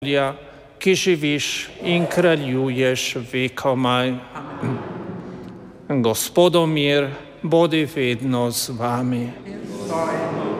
ki živiš in kraljuješ vekomaj. Gospodov mir bodi vedno z vami.